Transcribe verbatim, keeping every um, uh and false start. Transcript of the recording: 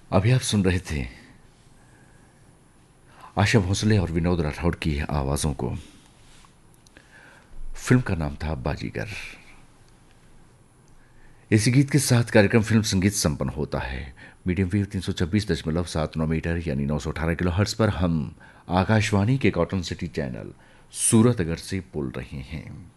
अभी आप सुन रहे थे आशा भोसले और विनोद राठौड़ की आवाज़ों को। फिल्म का नाम था बाजीगर। इसी गीत के साथ कार्यक्रम फिल्म संगीत संपन्न होता है। मीडियम वेव तीन सौ छब्बीस दशमलव सात नौ मीटर यानी नौ सौ अठारह किलो हर्ट्स पर हम आकाशवाणी के कॉटन सिटी चैनल सूरतगढ़ से बोल रहे हैं।